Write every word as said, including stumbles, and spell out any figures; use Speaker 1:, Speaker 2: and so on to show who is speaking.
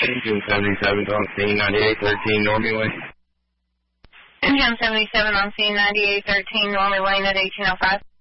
Speaker 1: Engine seventy-seven on scene, ninety-eight thirteen Normie Way.
Speaker 2: Engine seventy-seven on scene, ninety-eight thirteen Normie Lane at eighteen oh five.